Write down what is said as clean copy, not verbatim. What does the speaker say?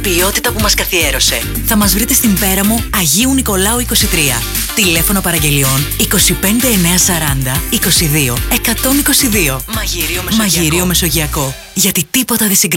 ποιότητα που μας καθιέρωσε. Θα μας βρείτε στην Πέραμο Αγίου Νικολάου 23. Τηλέφωνο παραγγελιών 25 940 22 122. Μαγείριο Μεσογειακό. Γιατί τίποτα δεν συγκρίνεται.